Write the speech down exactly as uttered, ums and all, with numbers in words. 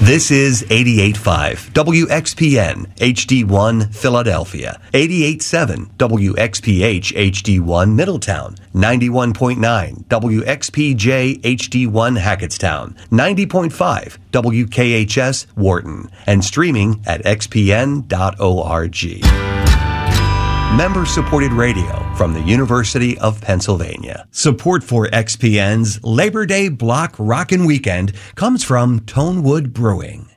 This is eighty-eight point five W X P N H D one Philadelphia, eighty-eight point seven W X P H H D one Middletown, ninety-one point nine W X P J H D one Hackettstown, ninety point five W K H S Wharton, and streaming at x p n dot org. Member-supported radio from the University of Pennsylvania. Support for X P N's Labor Day Block Rockin' Weekend comes from Tonewood Brewing.